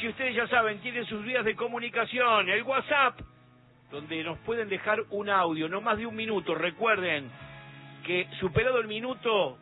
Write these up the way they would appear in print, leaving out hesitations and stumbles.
noche, ustedes ya saben, tienen sus vías de comunicación, el WhatsApp, donde nos pueden dejar un audio, no más de 1 minuto. Recuerden que superado el minuto,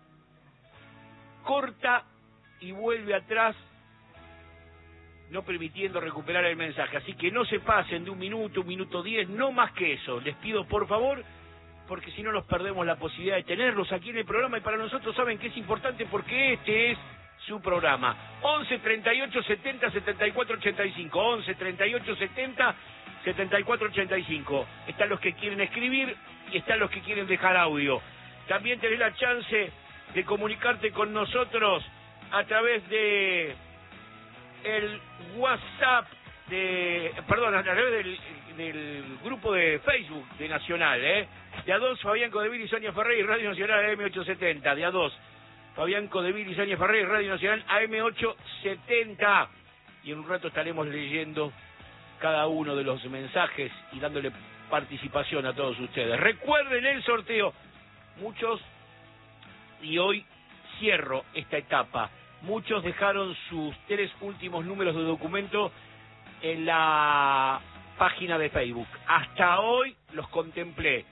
corta y vuelve atrás, no permitiendo recuperar el mensaje. Así que no se pasen de 1 minuto, 1 minuto 10, no más que eso. Les pido por favor, porque si no nos perdemos la posibilidad de tenerlos aquí en el programa, y para nosotros saben que es importante porque este es su programa. 11 38 70 74 85, 11 38 70 74 85. Están los que quieren escribir y están los que quieren dejar audio. También tenés la chance de comunicarte con nosotros a través de el WhatsApp a través del grupo de Facebook de Nacional, de A2, Fabián Codevil y Sonia Ferrer y Radio Nacional AM870, de A2, Fabián Codevil y Sonia Ferrer y Radio Nacional AM870, y en un rato estaremos leyendo cada uno de los mensajes y dándole participación a todos ustedes. Recuerden el sorteo, muchos, y hoy cierro esta etapa, muchos dejaron sus 3 últimos números de documento en la página de Facebook. Hasta hoy los contemplé.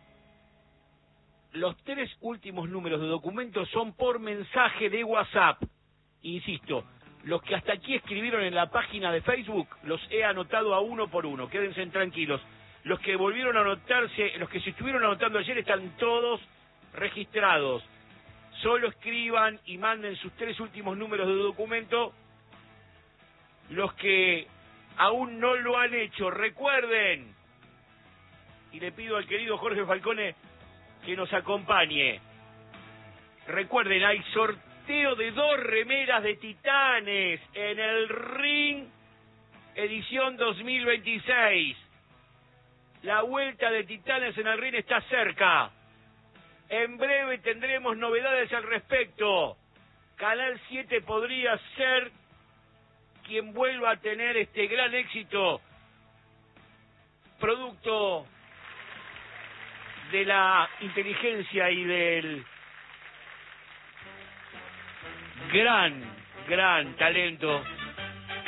Los 3 últimos números de documento son por mensaje de WhatsApp. Insisto, los que hasta aquí escribieron en la página de Facebook, los he anotado a uno por uno. Quédense tranquilos. Los que volvieron a anotarse, los que se estuvieron anotando ayer, están todos registrados. Solo escriban y manden sus 3 últimos números de documento. Los que aún no lo han hecho, recuerden, y le pido al querido Jorge Falcone que nos acompañe. Recuerden, hay sorteo de 2 remeras de Titanes en el Ring edición 2026. La vuelta de Titanes en el Ring está cerca. En breve tendremos novedades al respecto. Canal 7 podría ser quien vuelva a tener este gran éxito, producto de la inteligencia y del gran talento